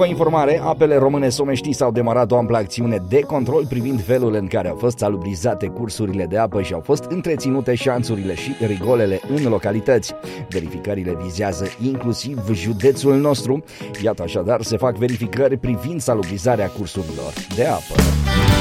o informare, Apele Române Somești s-au demarat o amplă acțiune de control privind felul în care au fost salubrizate cursurile de apă și au fost întreținute șanțurile și rigolele în localități. Verificările vizează inclusiv județul nostru. Iată, așadar, se fac verificări privind salubrizarea cursurilor de apă.